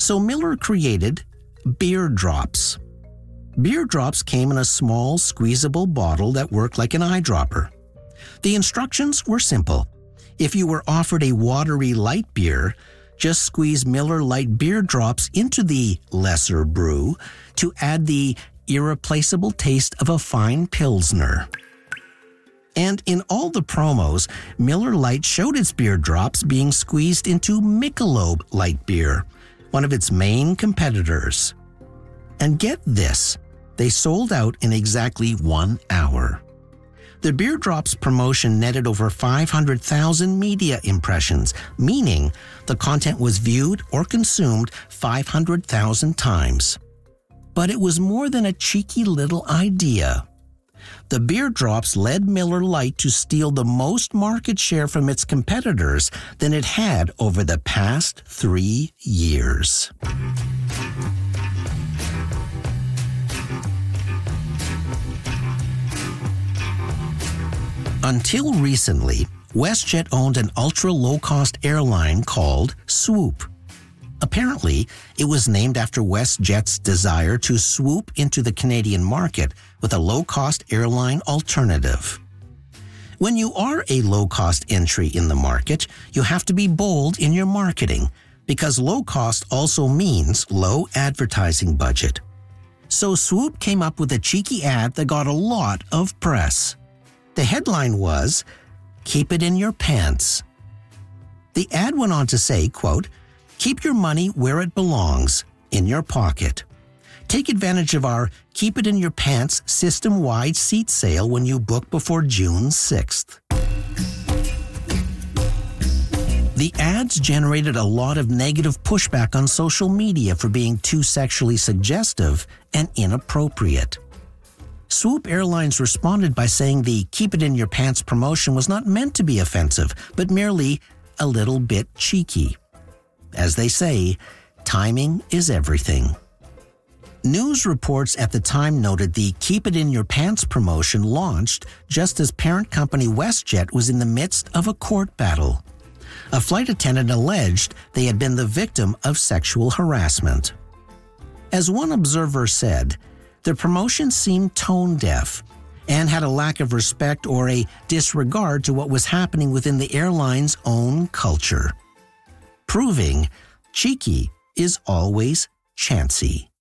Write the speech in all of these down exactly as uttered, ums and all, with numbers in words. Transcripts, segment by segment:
So Miller created beer drops. Beer drops came in a small, squeezable bottle that worked like an eyedropper. The instructions were simple. If you were offered a watery light beer, just squeeze Miller Lite beer drops into the lesser brew to add the irreplaceable taste of a fine Pilsner. And in all the promos, Miller Lite showed its beer drops being squeezed into Michelob Light Beer, one of its main competitors. And get this, they sold out in exactly one hour. The beer drops promotion netted over five hundred thousand media impressions, meaning the content was viewed or consumed five hundred thousand times. But it was more than a cheeky little idea. The beer drops led Miller Lite to steal the most market share from its competitors than it had over the past three years. Until recently, WestJet owned an ultra-low-cost airline called Swoop. Apparently, it was named after WestJet's desire to swoop into the Canadian market with a low-cost airline alternative. When you are a low-cost entry in the market, you have to be bold in your marketing, because low-cost also means low advertising budget. So Swoop came up with a cheeky ad that got a lot of press. The headline was, "Keep it in your pants." The ad went on to say, quote, "Keep your money where it belongs, in your pocket. Take advantage of our Keep It In Your Pants system-wide seat sale when you book before June sixth. The ads generated a lot of negative pushback on social media for being too sexually suggestive and inappropriate. Swoop Airlines responded by saying the Keep It In Your Pants promotion was not meant to be offensive, but merely a little bit cheeky. As they say, timing is everything. News reports at the time noted the Keep It In Your Pants promotion launched just as parent company WestJet was in the midst of a court battle. A flight attendant alleged they had been the victim of sexual harassment. As one observer said, the promotion seemed tone-deaf and had a lack of respect or a disregard to what was happening within the airline's own culture. Proving cheeky is always chancy.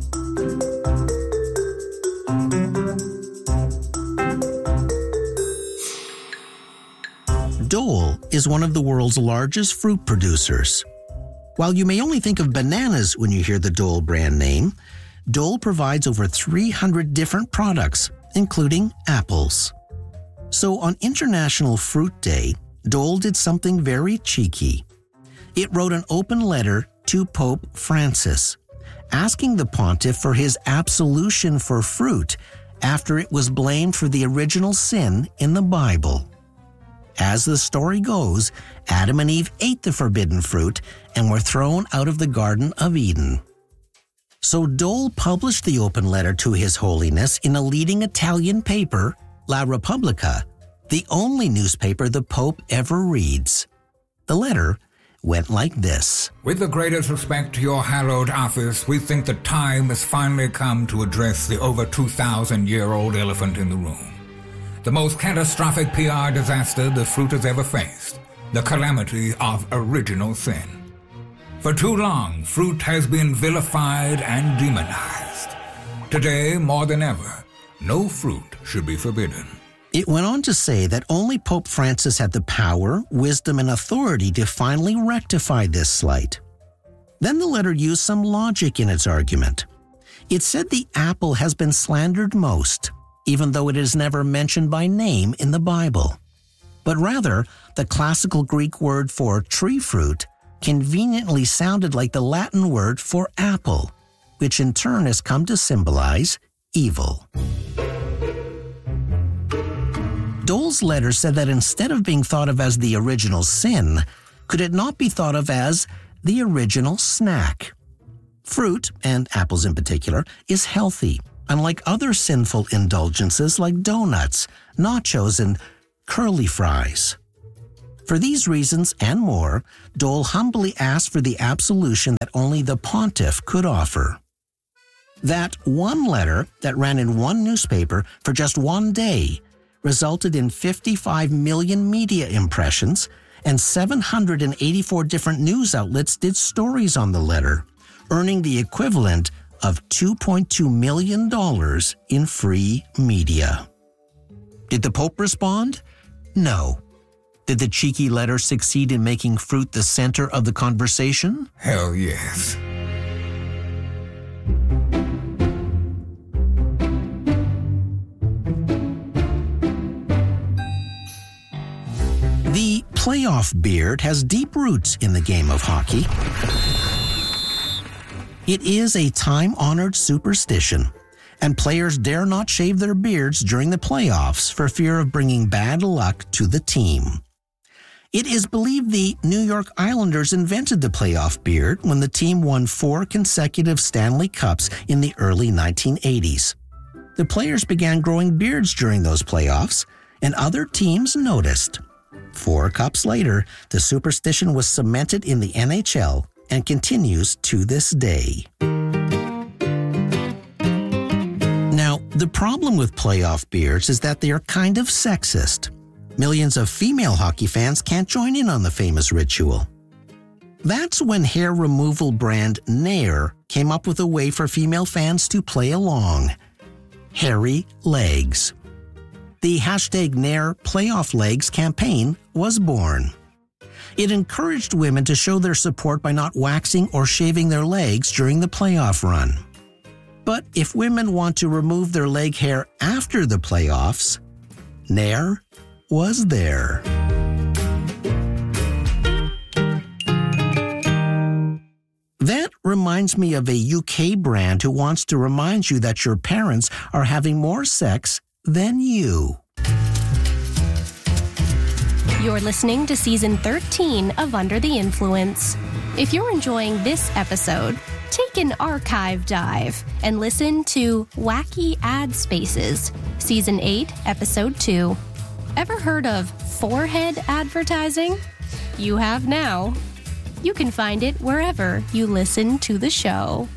Dole is one of the world's largest fruit producers. While you may only think of bananas when you hear the Dole brand name, Dole provides over three hundred different products, including apples. So on International Fruit Day, Dole did something very cheeky. It wrote an open letter to Pope Francis, asking the pontiff for his absolution for fruit after it was blamed for the original sin in the Bible. As the story goes, Adam and Eve ate the forbidden fruit and were thrown out of the Garden of Eden. So Dole published the open letter to His Holiness in a leading Italian paper, La Repubblica, the only newspaper the Pope ever reads. The letter went like this. With the greatest respect to your hallowed office, we think the time has finally come to address the over two thousand year old elephant in the room. The most catastrophic P R disaster the fruit has ever faced, the calamity of original sin. For too long, fruit has been vilified and demonized. Today, more than ever, no fruit should be forbidden. It went on to say that only Pope Francis had the power, wisdom, and authority to finally rectify this slight. Then the letter used some logic in its argument. It said the apple has been slandered most, even though it is never mentioned by name in the Bible. But rather, the classical Greek word for tree fruit conveniently sounded like the Latin word for apple, which in turn has come to symbolize evil. Dole's letter said that instead of being thought of as the original sin, could it not be thought of as the original snack? Fruit, and apples in particular, is healthy, unlike other sinful indulgences like donuts, nachos, and curly fries. For these reasons and more, Dole humbly asked for the absolution that that only the pontiff could offer. That one letter that ran in one newspaper for just one day resulted in fifty-five million media impressions, and seven hundred eighty-four different news outlets did stories on the letter, earning the equivalent of two point two million dollars in free media. Did the Pope respond? No. Did the cheeky letter succeed in making fruit the center of the conversation? Hell yes. The playoff beard has deep roots in the game of hockey. It is a time-honored superstition, and players dare not shave their beards during the playoffs for fear of bringing bad luck to the team. It is believed the New York Islanders invented the playoff beard when the team won four consecutive Stanley Cups in the early nineteen eighties. The players began growing beards during those playoffs, and other teams noticed. Four cups later, the superstition was cemented in the N H L and continues to this day. Now, the problem with playoff beards is that they are kind of sexist. Millions of female hockey fans can't join in on the famous ritual. That's when hair removal brand Nair came up with a way for female fans to play along. Hairy legs. The hashtag Nair Playoff Legs campaign was born. It encouraged women to show their support by not waxing or shaving their legs during the playoff run. But if women want to remove their leg hair after the playoffs, Nair was there. That reminds me of a U K brand who wants to remind you that your parents are having more sex than you. You're listening to Season thirteen of Under the Influence. If you're enjoying this episode, take an archive dive and listen to Wacky Ad Spaces, Season eight, Episode two. Ever heard of forehead advertising? You have now. You can find it wherever you listen to the show.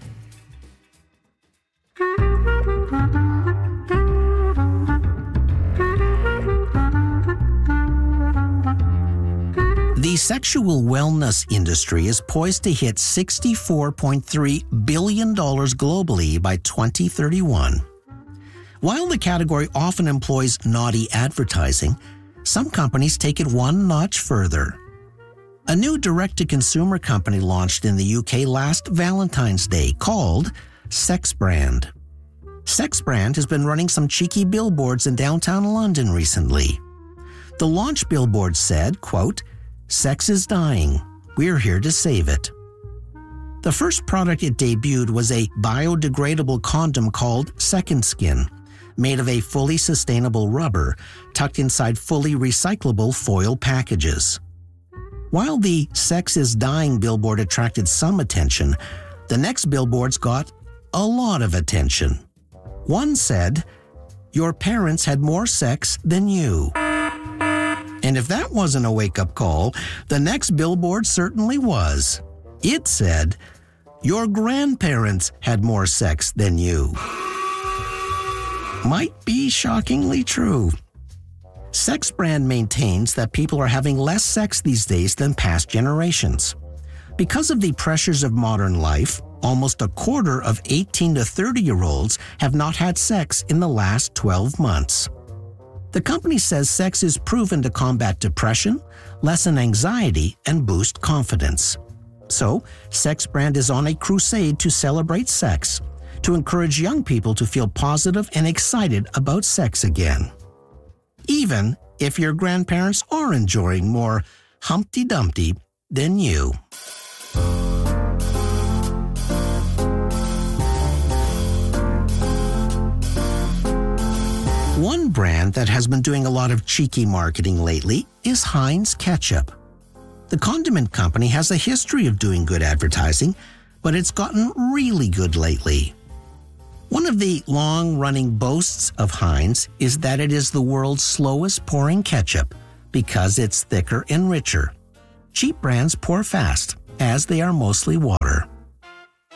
The sexual wellness industry is poised to hit sixty-four point three billion dollars globally by twenty thirty-one. While the category often employs naughty advertising, some companies take it one notch further. A new direct-to-consumer company launched in the U K last Valentine's Day called SexBrand. SexBrand has been running some cheeky billboards in downtown London recently. The launch billboard said, quote, "Sex is dying. We're here to save it." The first product it debuted was a biodegradable condom called Second Skin, made of a fully sustainable rubber tucked inside fully recyclable foil packages. While the "Sex is Dying" billboard attracted some attention, the next billboards got a lot of attention. One said, "Your parents had more sex than you." And if that wasn't a wake-up call, the next billboard certainly was. It said, "Your grandparents had more sex than you." Might be shockingly true. SexBrand maintains that people are having less sex these days than past generations. Because of the pressures of modern life, almost a quarter of eighteen to thirty-year-olds have not had sex in the last twelve months. The company says sex is proven to combat depression, lessen anxiety, and boost confidence. So, SexBrand is on a crusade to celebrate sex, to encourage young people to feel positive and excited about sex again. Even if your grandparents are enjoying more Humpty Dumpty than you. One brand that has been doing a lot of cheeky marketing lately is Heinz Ketchup. The condiment company has a history of doing good advertising, but it's gotten really good lately. One of the long-running boasts of Heinz is that it is the world's slowest pouring ketchup because it's thicker and richer. Cheap brands pour fast, as they are mostly water.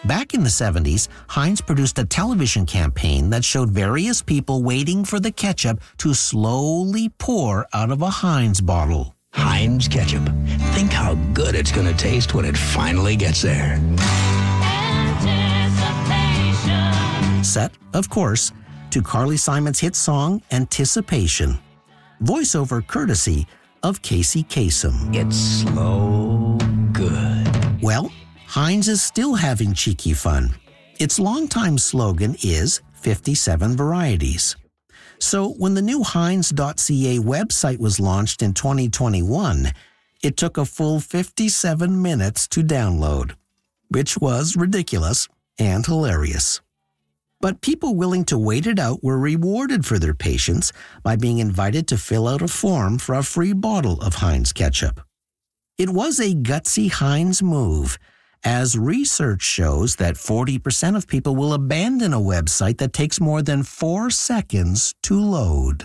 Back in the seventies, Heinz produced a television campaign that showed various people waiting for the ketchup to slowly pour out of a Heinz bottle. Heinz ketchup. Think how good it's going to taste when it finally gets there. Set, of course, to Carly Simon's hit song, Anticipation. Voiceover courtesy of Casey Kasem. It's slow good. Well, Heinz is still having cheeky fun. Its longtime slogan is fifty-seven varieties. So when the new Heinz dot C A website was launched in twenty twenty-one, it took a full fifty-seven minutes to download, which was ridiculous and hilarious. But people willing to wait it out were rewarded for their patience by being invited to fill out a form for a free bottle of Heinz ketchup. It was a gutsy Heinz move, as research shows that forty percent of people will abandon a website that takes more than four seconds to load.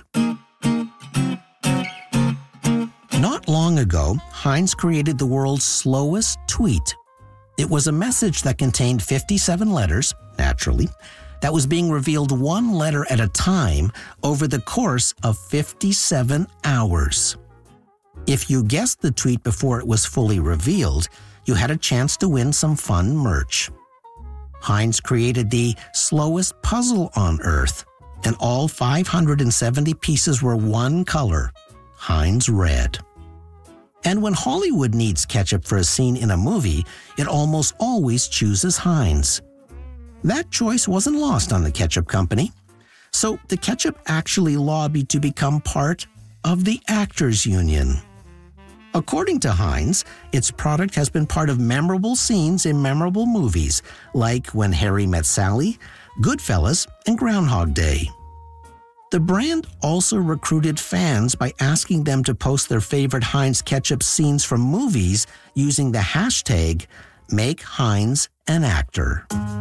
Not long ago, Heinz created the world's slowest tweet. It was a message that contained fifty-seven letters, naturally, that was being revealed one letter at a time over the course of fifty-seven hours. If you guessed the tweet before it was fully revealed, you had a chance to win some fun merch. Heinz created the slowest puzzle on Earth, and all five hundred seventy pieces were one color, Heinz Red. And when Hollywood needs ketchup for a scene in a movie, it almost always chooses Heinz. That choice wasn't lost on the ketchup company. So the ketchup actually lobbied to become part of the Actors Union. According to Heinz, its product has been part of memorable scenes in memorable movies, like When Harry Met Sally, Goodfellas, and Groundhog Day. The brand also recruited fans by asking them to post their favorite Heinz ketchup scenes from movies using the hashtag MakeHeinz_an_actor.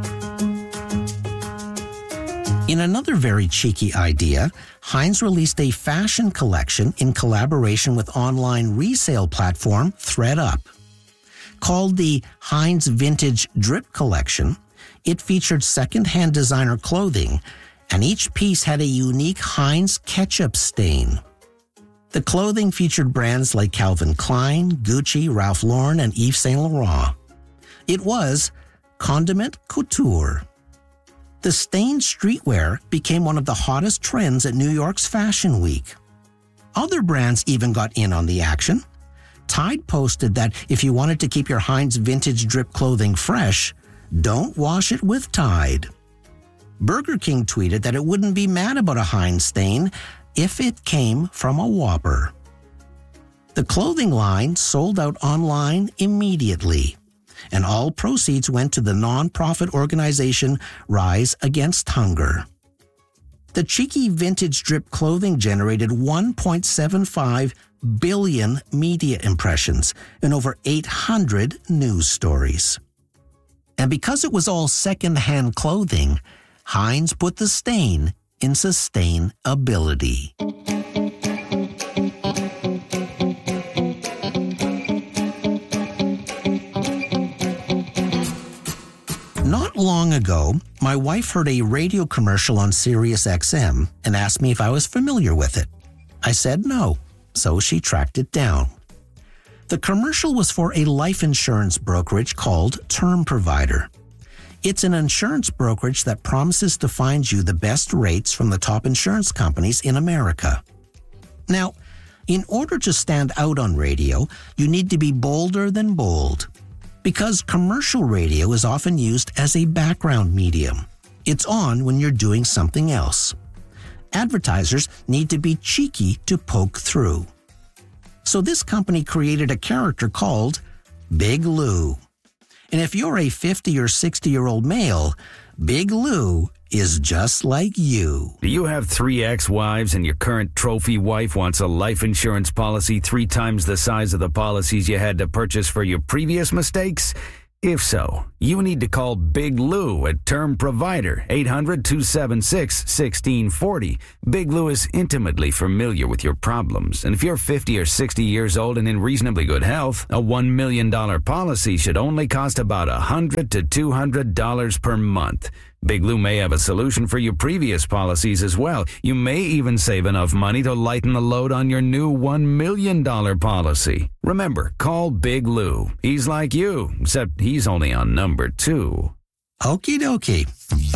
In another very cheeky idea, Heinz released a fashion collection in collaboration with online resale platform ThredUp. Called the Heinz Vintage Drip Collection, it featured second-hand designer clothing, and each piece had a unique Heinz ketchup stain. The clothing featured brands like Calvin Klein, Gucci, Ralph Lauren, and Yves Saint Laurent. It was condiment couture. The stained streetwear became one of the hottest trends at New York's Fashion Week. Other brands even got in on the action. Tide posted that if you wanted to keep your Heinz vintage drip clothing fresh, don't wash it with Tide. Burger King tweeted that it wouldn't be mad about a Heinz stain if it came from a Whopper. The clothing line sold out online immediately, and all proceeds went to the non-profit organization Rise Against Hunger. The cheeky vintage drip clothing generated one point seven five billion media impressions and over eight hundred news stories. And because it was all second-hand clothing, Heinz put the stain in sustainability. Not long ago, my wife heard a radio commercial on Sirius X M and asked me if I was familiar with it. I said no, so she tracked it down. The commercial was for a life insurance brokerage called Term Provider. It's an insurance brokerage that promises to find you the best rates from the top insurance companies in America. Now, in order to stand out on radio, you need to be bolder than bold. Because commercial radio is often used as a background medium. It's on when you're doing something else. Advertisers need to be cheeky to poke through. So this company created a character called Big Lou. And if you're a fifty or sixty-year-old male, Big Lou is just like you. Do you have three ex-wives and your current trophy wife wants a life insurance policy three times the size of the policies you had to purchase for your previous mistakes? If so, you need to call Big Lou at Term Provider, eight hundred, two seven six, one six four zero. Big Lou is intimately familiar with your problems, and if you're fifty or sixty years old and in reasonably good health, a one million dollars policy should only cost about one hundred to two hundred dollars per month. Big Lou may have a solution for your previous policies as well. You may even save enough money to lighten the load on your new one million dollars policy. Remember, call Big Lou. He's like you, except he's only on number two. Okie dokie.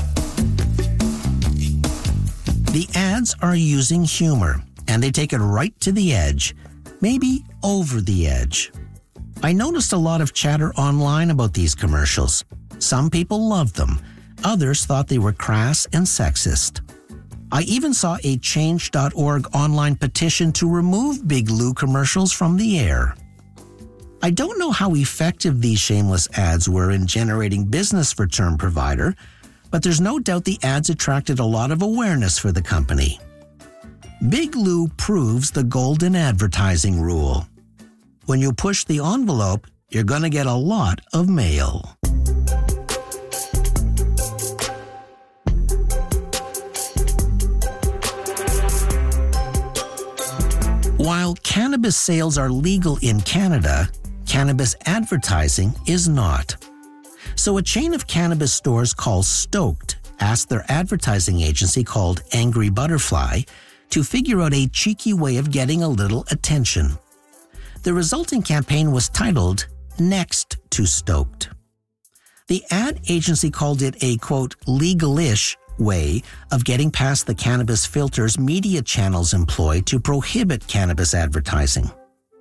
The ads are using humor, and they take it right to the edge, maybe over the edge. I noticed a lot of chatter online about these commercials. Some people loved them. Others thought they were crass and sexist. I even saw a change dot org online petition to remove Big Lou commercials from the air. I don't know how effective these shameless ads were in generating business for Term Provider, but there's no doubt the ads attracted a lot of awareness for the company. Big Lou proves the golden advertising rule. When you push the envelope, you're going to get a lot of mail. While cannabis sales are legal in Canada, cannabis advertising is not. So a chain of cannabis stores called Stoked asked their advertising agency called Angry Butterfly to figure out a cheeky way of getting a little attention. The resulting campaign was titled Next to Stoked. The ad agency called it a, quote, legal-ish way of getting past the cannabis filters media channels employ to prohibit cannabis advertising.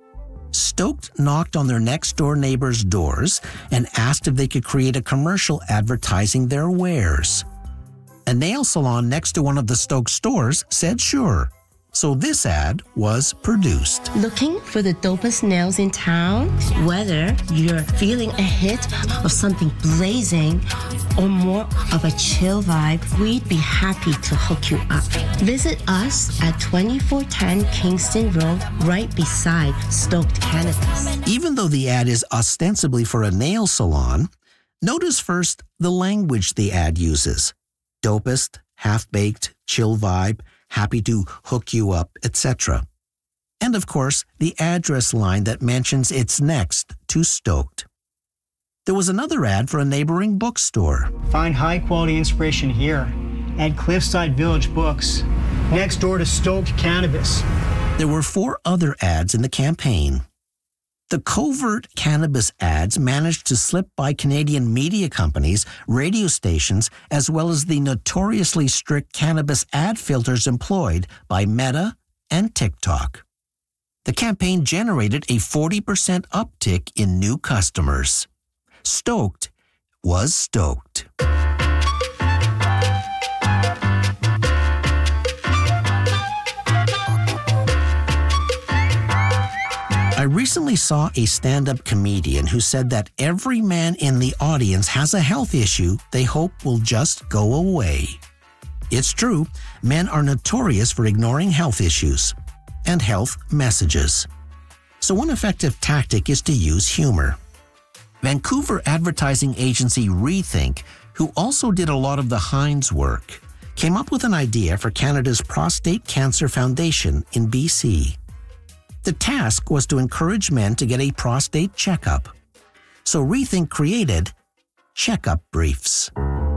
Stoked knocked on their next-door neighbors' doors and asked if they could create a commercial advertising their wares. A nail salon next to one of the Stoked stores said sure. So this ad was produced. Looking for the dopest nails in town? Whether you're feeling a hit of something blazing or more of a chill vibe, we'd be happy to hook you up. Visit us at twenty-four ten Kingston Road, right beside Stoked Cannabis. Even though the ad is ostensibly for a nail salon, notice first the language the ad uses. Dopest, half-baked, chill vibe, happy to hook you up, et cetera. And of course, the address line that mentions it's next to Stoked. There was another ad for a neighboring bookstore. Find high-quality inspiration here at Cliffside Village Books, next door to Stoked Cannabis. There were four other ads in the campaign. The covert cannabis ads managed to slip by Canadian media companies, radio stations, as well as the notoriously strict cannabis ad filters employed by Meta and TikTok. The campaign generated a forty percent uptick in new customers. Stoked was stoked. I recently saw a stand-up comedian who said that every man in the audience has a health issue they hope will just go away. It's true, men are notorious for ignoring health issues and health messages. So one effective tactic is to use humor. Vancouver advertising agency Rethink, who also did a lot of the Heinz work, came up with an idea for Canada's Prostate Cancer Foundation in B C. The task was to encourage men to get a prostate checkup. So Rethink created checkup briefs.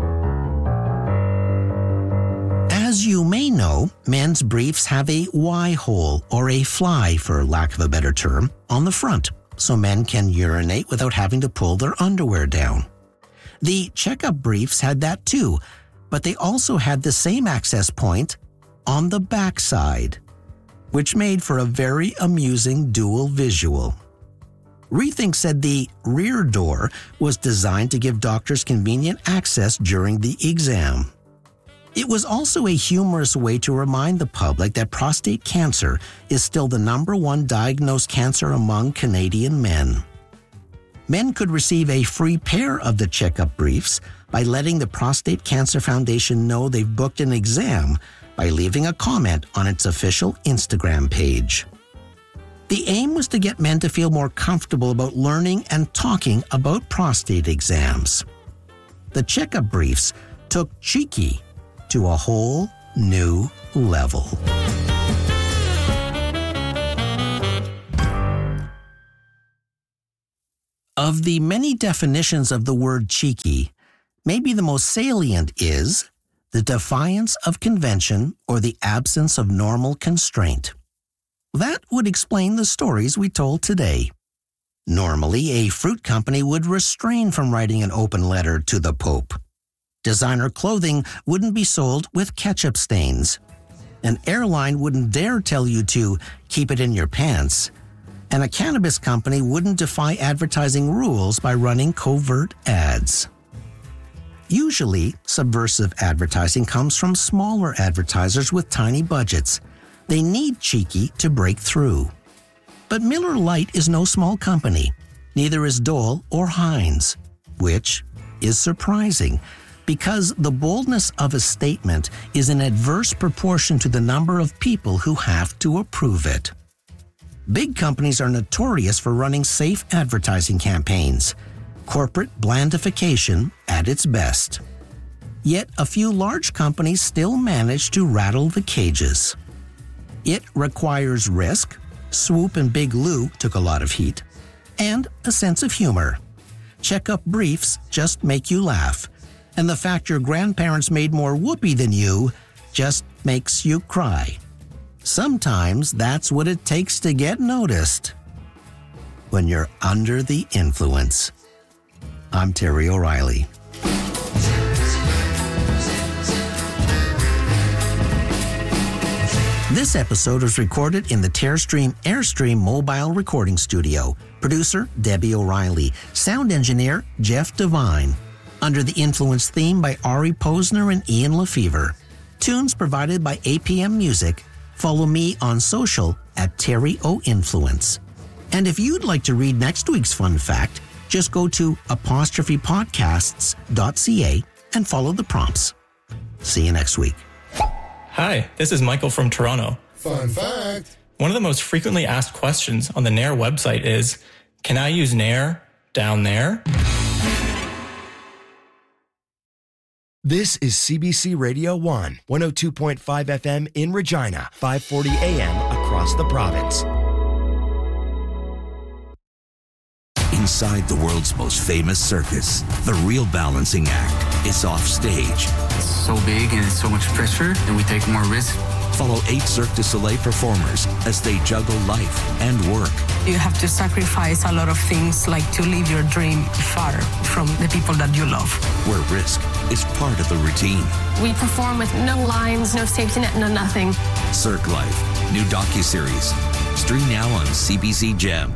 As you may know, men's briefs have a Y hole, or a fly for lack of a better term, on the front, so men can urinate without having to pull their underwear down. The checkup briefs had that too, but they also had the same access point on the backside, which made for a very amusing dual visual. Rethink said the rear door was designed to give doctors convenient access during the exam. It was also a humorous way to remind the public that prostate cancer is still the number one diagnosed cancer among Canadian men. Men could receive a free pair of the checkup briefs by letting the Prostate Cancer Foundation know they've booked an exam by leaving a comment on its official Instagram page. The aim was to get men to feel more comfortable about learning and talking about prostate exams. The checkup briefs took cheeky to a whole new level. Of the many definitions of the word cheeky, maybe the most salient is the defiance of convention or the absence of normal constraint. That would explain the stories we told today. Normally, a fruit company would restrain from writing an open letter to the Pope. Designer clothing wouldn't be sold with ketchup stains. An airline wouldn't dare tell you to keep it in your pants. And a cannabis company wouldn't defy advertising rules by running covert ads. Usually, subversive advertising comes from smaller advertisers with tiny budgets. They need cheeky to break through. But Miller Lite is no small company. Neither is Dole or Heinz, which is surprising because the boldness of a statement is in adverse proportion to the number of people who have to approve it. Big companies are notorious for running safe advertising campaigns, corporate blandification at its best. Yet a few large companies still manage to rattle the cages. It requires risk, Swoop and Big Lou took a lot of heat, and a sense of humor. Checkup briefs just make you laugh, and the fact your grandparents made more whoopee than you just makes you cry. Sometimes that's what it takes to get noticed. When you're under the influence. I'm Terry O'Reilly. This episode was recorded in the Terrestream Airstream mobile recording studio. Producer, Debbie O'Reilly. Sound engineer, Jeff Devine. Under the Influence theme by Ari Posner and Ian Lefevre. Tunes provided by A P M Music. Follow me on social at Terry O Influence. And if you'd like to read next week's fun fact, just go to apostrophe podcasts dot c a and follow the prompts. See you next week. Hi, this is Michael from Toronto. Fun fact. One of the most frequently asked questions on the Nair website is, can I use Nair down there? This is C B C Radio one, one oh two point five F M in Regina, five forty A M across the province. Inside the world's most famous circus, the real balancing act is off stage. It's so big and it's so much pressure that we take more risk. Follow eight Cirque du Soleil performers as they juggle life and work. You have to sacrifice a lot of things, like to live your dream far from the people that you love. Where risk is part of the routine. We perform with no lines, no safety net, no nothing. Cirque Life, new docuseries. Stream now on C B C Gem.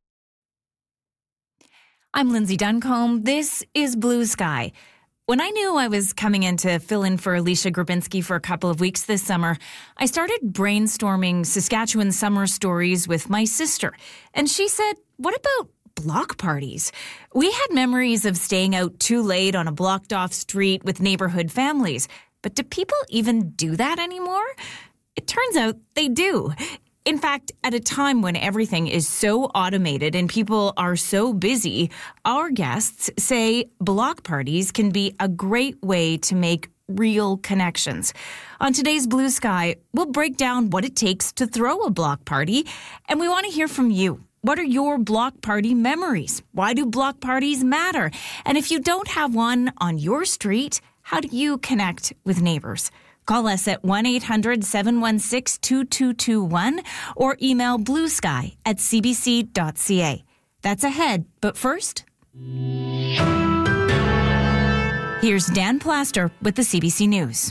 I'm Lindsay Duncombe. This is Blue Sky. When I knew I was coming in to fill in for Alicia Grabinski for a couple of weeks this summer, I started brainstorming Saskatchewan summer stories with my sister. And she said, what about block parties? We had memories of staying out too late on a blocked-off street with neighborhood families. But do people even do that anymore? It turns out they do. In fact, at a time when everything is so automated and people are so busy, our guests say block parties can be a great way to make real connections. On today's Blue Sky, we'll break down what it takes to throw a block party, and we want to hear from you. What are your block party memories? Why do block parties matter? And if you don't have one on your street, how do you connect with neighbors? Call us at one eight hundred seven one six two two two one or email bluesky at c b c dot c a. That's ahead, but first, here's Dan Plaster with the C B C News.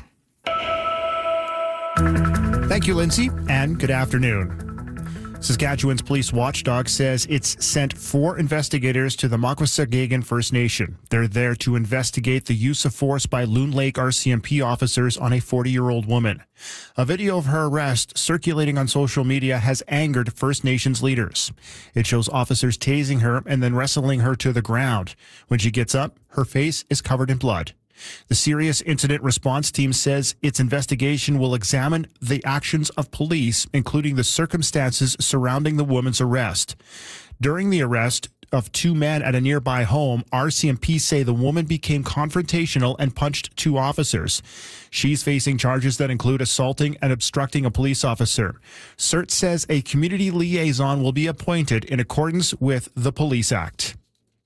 Thank you, Lindsay, and good afternoon. Saskatchewan's police watchdog says it's sent four investigators to the Makwasagagan First Nation. They're there to investigate the use of force by Loon Lake R C M P officers on a forty-year-old woman. A video of her arrest circulating on social media has angered First Nations leaders. It shows officers tasing her and then wrestling her to the ground. When she gets up, her face is covered in blood. The Serious Incident Response Team says its investigation will examine the actions of police, including the circumstances surrounding the woman's arrest. During the arrest of two men at a nearby home, R C M P say the woman became confrontational and punched two officers. She's facing charges that include assaulting and obstructing a police officer. C I R T says a community liaison will be appointed in accordance with the Police Act.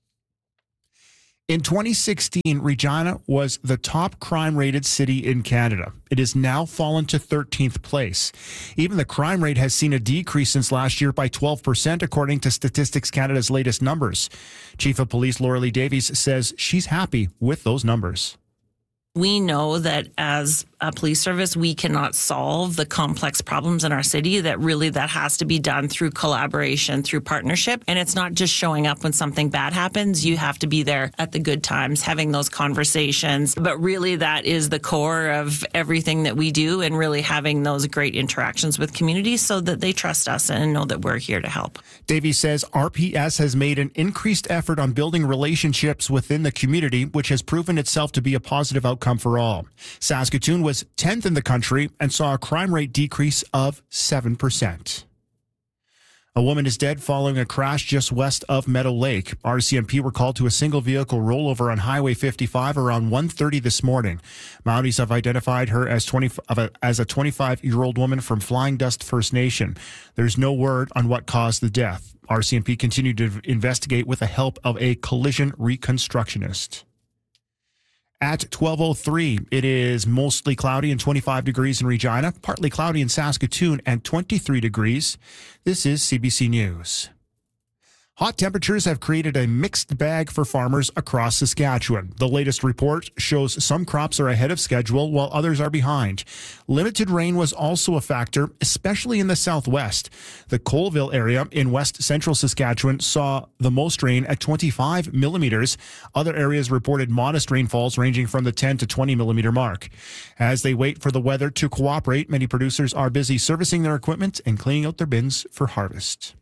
In twenty sixteen, Regina was the top crime-rated city in Canada. It has now fallen to thirteenth place. Even the crime rate has seen a decrease since last year by twelve percent, according to Statistics Canada's latest numbers. Chief of Police Laura Lee Davies says she's happy with those numbers. We know that as a police service, we cannot solve the complex problems in our city, that really that has to be done through collaboration, through partnership. And it's not just showing up when something bad happens. You have to be there at the good times, having those conversations. But really, that is the core of everything that we do, and really having those great interactions with communities so that they trust us and know that we're here to help. Davies says R P S has made an increased effort on building relationships within the community, which has proven itself to be a positive outcome for all. Saskatoon was tenth in the country and saw a crime rate decrease of seven percent. A woman is dead following a crash just west of Meadow Lake. R C M P were called to a single vehicle rollover on Highway fifty-five around one thirty this morning. Mounties have identified her as twenty as a twenty-five-year-old woman from Flying Dust First Nation. There's no word on what caused the death. R C M P continued to investigate with the help of a collision reconstructionist. At twelve oh three, it is mostly cloudy and twenty-five degrees in Regina, partly cloudy in Saskatoon and twenty-three degrees. This is C B C News. Hot temperatures have created a mixed bag for farmers across Saskatchewan. The latest report shows some crops are ahead of schedule while others are behind. Limited rain was also a factor, especially in the southwest. The Colville area in west central Saskatchewan saw the most rain at twenty-five millimeters. Other areas reported modest rainfalls ranging from the ten to twenty millimeter mark. As they wait for the weather to cooperate, many producers are busy servicing their equipment and cleaning out their bins for harvest.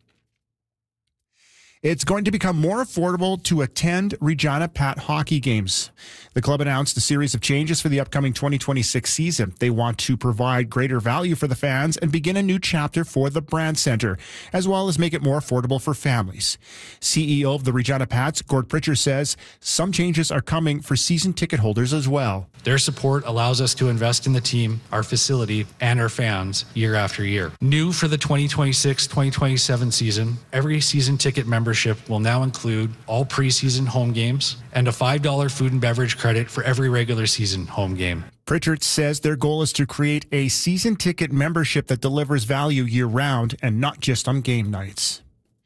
It's going to become more affordable to attend Regina Pat hockey games. The club announced a series of changes for the upcoming twenty twenty-six season. They want to provide greater value for the fans and begin a new chapter for the Brand Center, as well as make it more affordable for families. C E O of the Regina Pats, Gord Pritchard, says some changes are coming for season ticket holders as well. Their support allows us to invest in the team, our facility, and our fans year after year. New for the twenty twenty-six twenty twenty-seven season, every season ticket membership will now include all preseason home games and a five dollars food and beverage credit for every regular season home game. Pritchard says their goal is to create a season ticket membership that delivers value year-round and not just on game nights.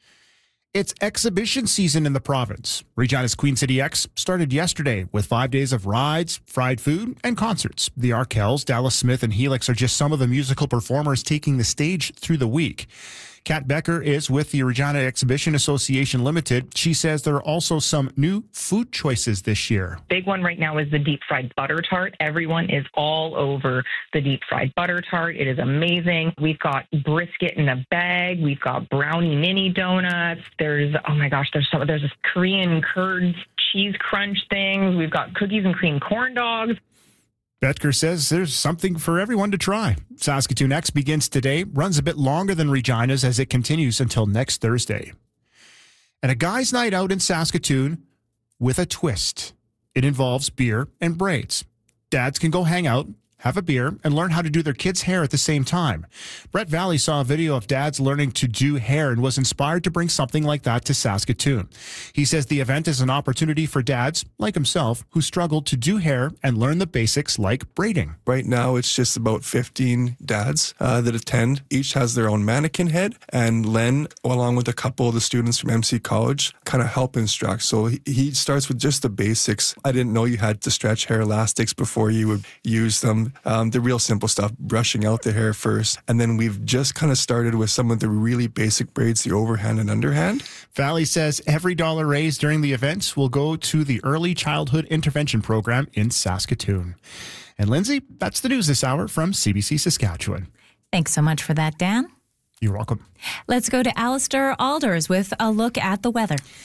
It's exhibition season in the province. Regina's Queen City X started yesterday with five days of rides, fried food, and concerts. The Arkells, Dallas Smith, and Helix are just some of the musical performers taking the stage through the week. Kat Becker is with the Regina Exhibition Association Limited. She says there are also some new food choices this year. Big one right now is the deep fried butter tart. Everyone is all over the deep fried butter tart. It is amazing. We've got brisket in a bag. We've got brownie mini donuts. There's, oh my gosh, there's some, there's this Korean curds cheese crunch things. We've got cookies and cream corn dogs. Betker says there's something for everyone to try. Saskatoon X begins today, runs a bit longer than Regina's as it continues until next Thursday. And a guy's night out in Saskatoon with a twist. It involves beer and braids. Dads can go hang out, have a beer, and learn how to do their kids' hair at the same time. Brett Valley saw a video of dads learning to do hair and was inspired to bring something like that to Saskatoon. He says the event is an opportunity for dads, like himself, who struggled to do hair and learn the basics like braiding. Right now, it's just about fifteen dads uh, that attend. Each has their own mannequin head, and Len, along with a couple of the students from M C College, kind of help instruct. So he, he starts with just the basics. I didn't know you had to stretch hair elastics before you would use them. Um, the real simple stuff, brushing out the hair first. And then we've just kind of started with some of the really basic braids, the overhand and underhand. Valley says every dollar raised during the events will go to the Early Childhood Intervention Program in Saskatoon. And Lindsay, that's the news this hour from C B C Saskatchewan. Thanks so much for that, Dan. You're welcome. Let's go to Alistair Alders with a look at the weather.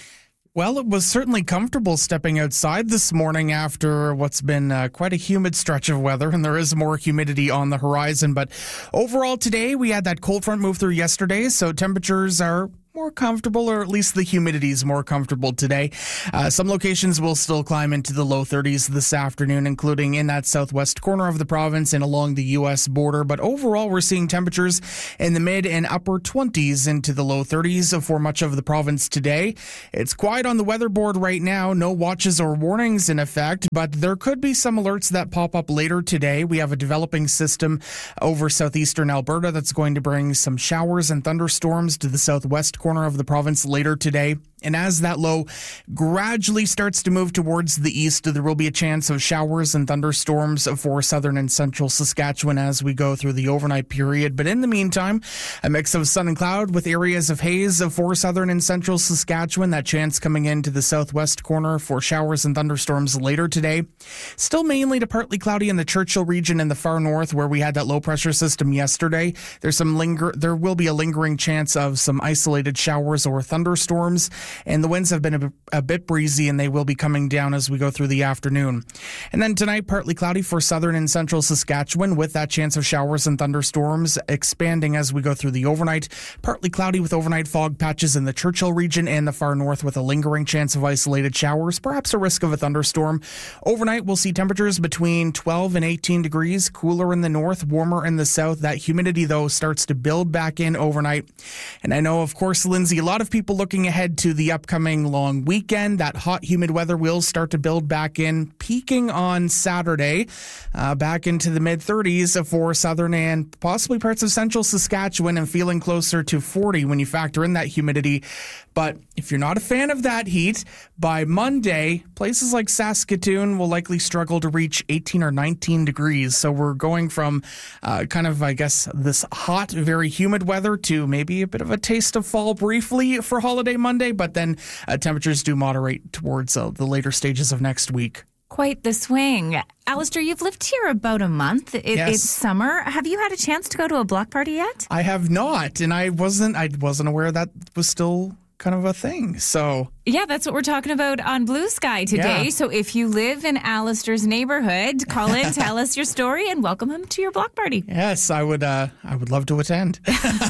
Well, it was certainly comfortable stepping outside this morning after what's been uh, quite a humid stretch of weather, and there is more humidity on the horizon. But overall today, we had that cold front move through yesterday, so temperatures are more comfortable, or at least the humidity is more comfortable today. Uh, some locations will still climb into the low thirties this afternoon, including in that southwest corner of the province and along the U S border. But overall, we're seeing temperatures in the mid and upper twenties into the low thirties for much of the province today. It's quiet on the weather board right now. No watches or warnings in effect, but there could be some alerts that pop up later today. We have a developing system over southeastern Alberta that's going to bring some showers and thunderstorms to the southwest corner of the province later today. And as that low gradually starts to move towards the east, there will be a chance of showers and thunderstorms for southern and central Saskatchewan as we go through the overnight period. But in the meantime, a mix of sun and cloud with areas of haze for southern and central Saskatchewan. That chance coming into the southwest corner for showers and thunderstorms later today. Still mainly to partly cloudy in the Churchill region in the far north where we had that low pressure system yesterday. There's some linger. There will be a lingering chance of some isolated showers or thunderstorms. And the winds have been a, a bit breezy, and they will be coming down as we go through the afternoon. And then tonight, partly cloudy for southern and central Saskatchewan with that chance of showers and thunderstorms expanding as we go through the overnight. Partly cloudy with overnight fog patches in the Churchill region and the far north with a lingering chance of isolated showers, perhaps a risk of a thunderstorm. Overnight, we'll see temperatures between twelve and eighteen degrees, cooler in the north, warmer in the south. That humidity, though, starts to build back in overnight. And I know, of course, Lindsay, a lot of people looking ahead to the upcoming long weekend. That hot, humid weather will start to build back in, peaking on Saturday, uh, back into the mid thirties for southern and possibly parts of central Saskatchewan, and feeling closer to forty when you factor in that humidity. But if you're not a fan of that heat, by Monday, places like Saskatoon will likely struggle to reach eighteen or nineteen degrees. So we're going from uh, kind of, I guess, this hot, very humid weather to maybe a bit of a taste of fall briefly for holiday Monday, but then uh, temperatures do moderate towards uh, the later stages of next week. Quite the swing. Alistair, you've lived here about a month. It, Yes. It's summer. Have you had a chance to go to a block party yet? I have not, and I wasn't I wasn't aware that was still kind of a thing. So Yeah, that's what we're talking about on Blue Sky today. Yeah. So if you live in Alistair's neighborhood, call in, tell us your story, and welcome him to your block party. yes, I would uh, I would love to attend.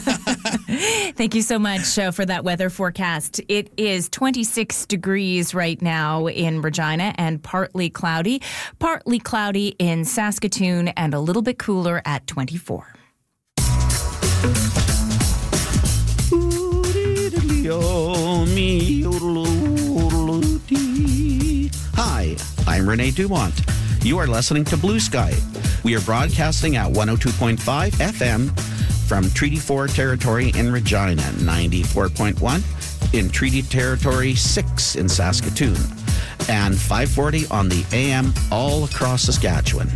Thank you so much uh, for that weather forecast. It is twenty-six degrees right now in Regina and partly cloudy. Partly cloudy in Saskatoon and a little bit cooler at twenty-four. Hi, I'm Renee Dumont. You are listening to Blue Sky. We are broadcasting at one oh two point five F M from Treaty four territory in Regina, ninety-four point one in Treaty Territory six in Saskatoon, and five forty on the A M all across Saskatchewan.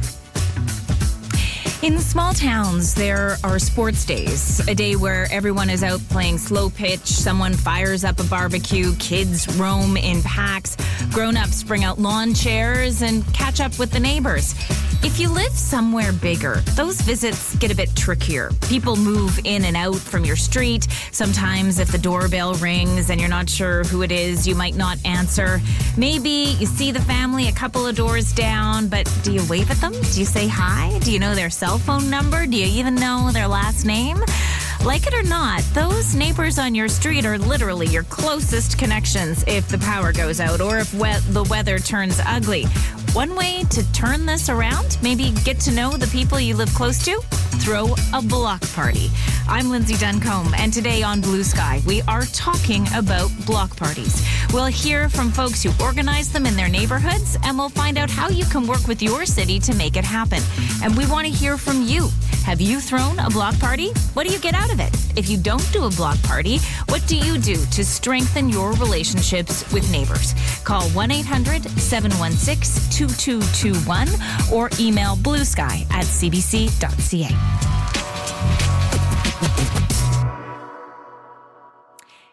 In small towns, there are sports days, a day where everyone is out playing slow pitch, someone fires up a barbecue, kids roam in packs, grown-ups bring out lawn chairs and catch up with the neighbors. If you live somewhere bigger, those visits get a bit trickier. People move in and out from your street. Sometimes if the doorbell rings and you're not sure who it is, you might not answer. Maybe you see the family a couple of doors down, but do you wave at them? Do you say hi? Do you know their cell phone number? Do you even know their last name? Like it or not, those neighbors on your street are literally your closest connections if the power goes out or if we- the weather turns ugly. One way to turn this around, maybe get to know the people you live close to, throw a block party. I'm Lindsay Duncombe, and today on Blue Sky, we are talking about block parties. We'll hear from folks who organize them in their neighborhoods, and we'll find out how you can work with your city to make it happen. And we want to hear from you. Have you thrown a block party? What do you get out of it? If you don't do a block party, what do you do to strengthen your relationships with neighbors? Call one eight hundred seven one six two two two one or email bluesky at c b c dot c a. Eric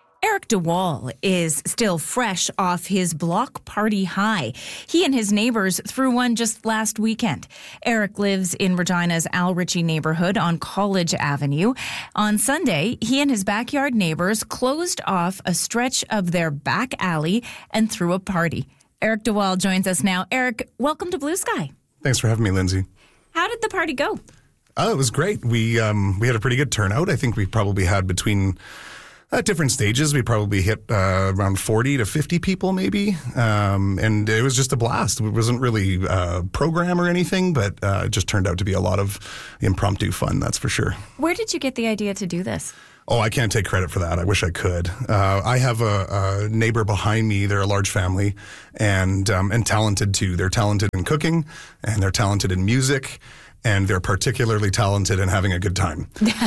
DeWall is still fresh off his block party high. He and his neighbors threw one just last weekend. Eric lives in Regina's Al Ritchie neighborhood on College Avenue. On Sunday, he and his backyard neighbors closed off a stretch of their back alley and threw a party. Eric DeWall joins us now. Eric, welcome to Blue Sky. Thanks for having me, Lindsay. How did the party go? Oh, it was great. We um, we had a pretty good turnout. I think we probably had between at different stages, we probably hit uh, around forty to fifty people maybe. Um, and it was just a blast. It wasn't really a program or anything, but uh, it just turned out to be a lot of impromptu fun, that's for sure. Where did you get the idea to do this? Oh, I can't take credit for that. I wish I could. Uh, I have a, a neighbor behind me. They're a large family and um, and talented too. They're talented in cooking and they're talented in music. And they're particularly talented in having a good time.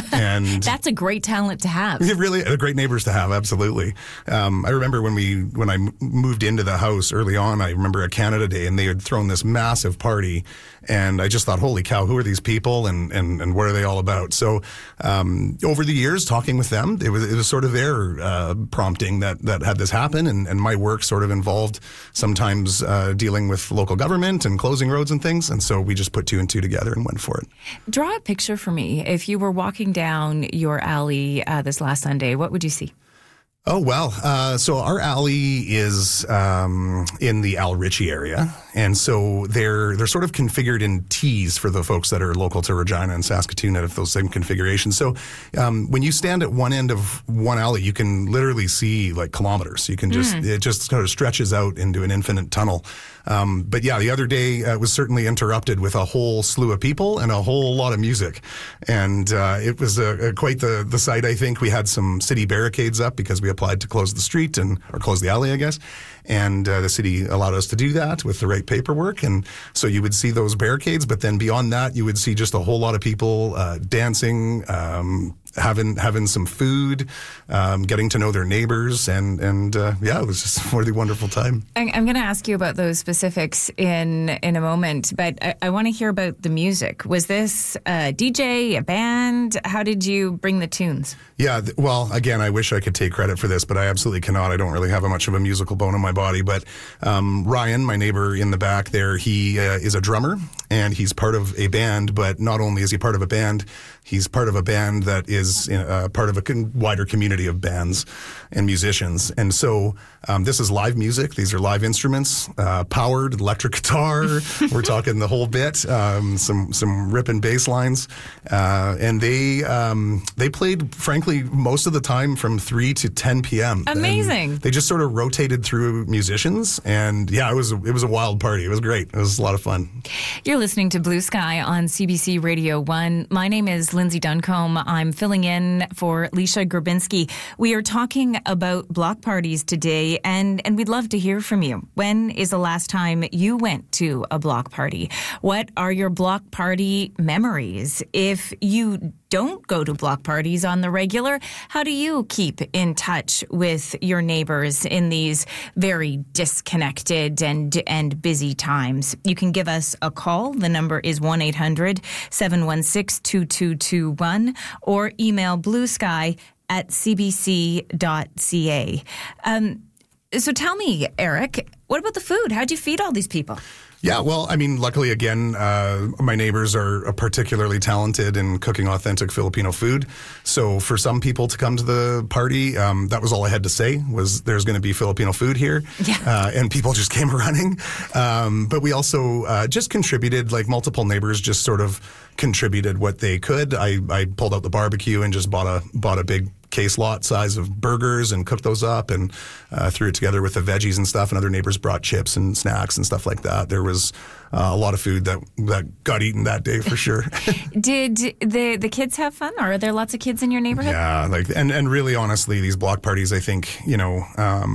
And that's a great talent to have. Really, uh, great neighbors to have, absolutely. Um, I remember when we when I moved into the house early on, I remember a Canada Day, and they had thrown this massive party. And I just thought, holy cow, who are these people and, and, and what are they all about? So um, over the years, talking with them, it was, it was sort of their uh, prompting that, that had this happen. And, and my work sort of involved sometimes uh, dealing with local government and closing roads and things. And so we just put two and two together and went for it. Draw a picture for me. If you were walking down your alley uh, this last Sunday, what would you see? Oh, well, uh, so our alley is um, in the Al Ritchie area. And so they're they're sort of configured in T's for the folks that are local to Regina and Saskatoon out of those same configurations. So um, when you stand at one end of one alley, you can literally see like kilometers. You can just, mm. it just kind of stretches out into an infinite tunnel. Um, but yeah, the other day uh, was certainly interrupted with a whole slew of people and a whole lot of music. And uh, it was uh, quite the, the sight, I think. We had some city barricades up because we applied to close the street and or close the alley, I guess. And uh, the city allowed us to do that with the right paperwork. And so you would see those barricades. But then beyond that, you would see just a whole lot of people uh, dancing, um, having having some food, um, getting to know their neighbors. And, and uh, yeah, it was just a really wonderful time. I'm going to ask you about those specifics in in a moment. But I, I want to hear about the music. Was this a D J, a band? How did you bring the tunes? Yeah, th- well, again, I wish I could take credit for this, but I absolutely cannot. I don't really have a much of a musical bone in my body. But um, Ryan, my neighbor in the back there, he uh, is a drummer and he's part of a band. But not only is he part of a band, he's part of a band that is uh, part of a con- wider community of bands and musicians. And so um, this is live music. These are live instruments, uh, powered electric guitar. We're talking the whole bit. Um, some some ripping bass lines, uh, and they um, they played, frankly, most of the time from three to ten p.m. Amazing. And they just sort of rotated through musicians, and yeah, it was it was a wild party. It was great. It was a lot of fun. You're listening to Blue Sky on C B C Radio One. My name is Lindsay Duncombe. I'm filling in for Leisha Grabinski. We are talking about block parties today, and, and we'd love to hear from you. When is the last time you went to a block party? What are your block party memories? If you don't go to block parties on the regular, how do you keep in touch with your neighbors in these very disconnected and and busy times? You can give us a call. The number is one eight hundred seven one six two two two one or email bluesky at c b c dot c a. Um, so tell me, Eric, what about the food? How'd you feed all these people? Yeah, well, I mean, luckily, again, uh, my neighbors are particularly talented in cooking authentic Filipino food. So for some people to come to the party, um, that was all I had to say, was there's going to be Filipino food here. Yeah. Uh, and people just came running. Um, but we also uh, just contributed, like multiple neighbors just sort of contributed what they could. I, I pulled out the barbecue and just bought a bought a big case lot size of burgers and cooked those up and uh, threw it together with the veggies and stuff. And other neighbors brought chips and snacks and stuff like that. There was uh, a lot of food that, that got eaten that day for sure. Did the the kids have fun, or are there lots of kids in your neighborhood? Yeah, like and, and really honestly, these block parties, I think, you know, um,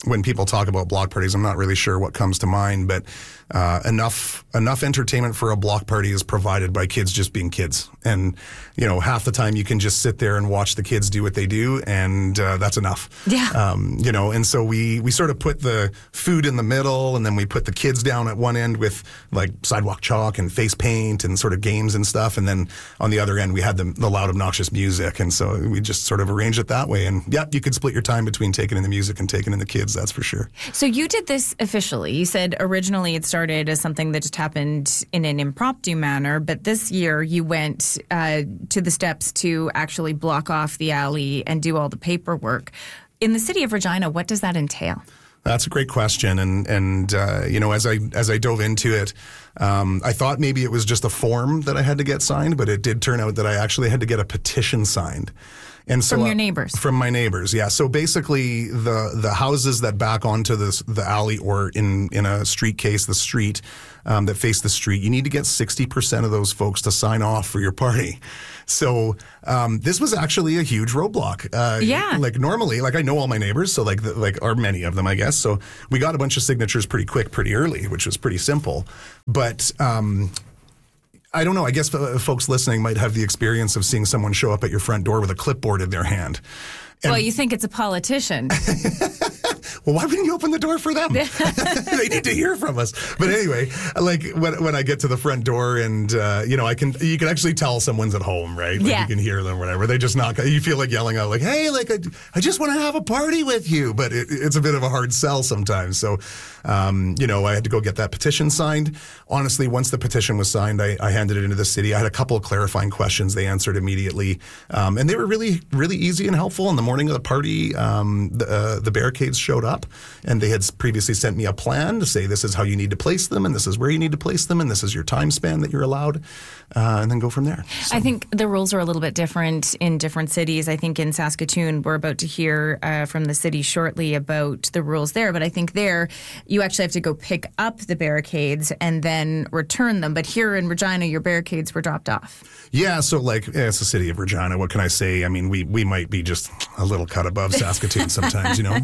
when people talk about block parties, I'm not really sure what comes to mind, but uh, enough enough entertainment for a block party is provided by kids just being kids. And, you know, half the time you can just sit there and watch the kids do what they do, and uh, that's enough. Yeah. Um, you know, and so we, we sort of put the food in the middle, and then we put the kids down at one end with like sidewalk chalk and face paint and sort of games and stuff. And then on the other end, we had the, the loud, obnoxious music. And so we just sort of arranged it that way. And yeah, you could split your time between taking in the music and taking in the kids, that's for sure. So you did this officially. You said originally it started as something that just happened in an impromptu manner, but this year you went uh, to the steps to actually block off the alley and do all the paperwork. In the city of Regina, what does that entail? That's a great question, and and uh, you know, as I as I dove into it, um, I thought maybe it was just a form that I had to get signed, but it did turn out that I actually had to get a petition signed. And so, from your neighbors? Uh, from my neighbors, yeah. So basically, the the houses that back onto this, the alley, or in, in a street case, the street um, that face the street, you need to get sixty percent of those folks to sign off for your party. So um, this was actually a huge roadblock. Uh, yeah. Like normally, like I know all my neighbors, so like the, like are many of them, I guess. So we got a bunch of signatures pretty quick, pretty early, which was pretty simple. But um, I don't know. I guess folks listening might have the experience of seeing someone show up at your front door with a clipboard in their hand. And well, you think it's a politician. Well, why wouldn't you open the door for them? They need to hear from us. But anyway, like when when I get to the front door and, uh, you know, I can, you can actually tell someone's at home, right? Like yeah. You can hear them, whatever. They just knock, you feel like yelling out like, hey, like, I, I just want to have a party with you. But it, it's a bit of a hard sell sometimes. So, um, you know, I had to go get that petition signed. Honestly, once the petition was signed, I, I handed it into the city. I had a couple of clarifying questions. They answered immediately. Um, and they were really, really easy and helpful. In the morning of the party, um, the, uh, the barricades showed up, and they had previously sent me a plan to say this is how you need to place them, and this is where you need to place them, and this is your time span that you're allowed, uh, and then go from there. So. I think the rules are a little bit different in different cities. I think in Saskatoon, we're about to hear uh, from the city shortly about the rules there, but I think there you actually have to go pick up the barricades and then return them. But here in Regina, your barricades were dropped off. Yeah, so like, yeah, it's the city of Regina. What can I say? I mean, we, we might be just a little cut above Saskatoon sometimes, you know?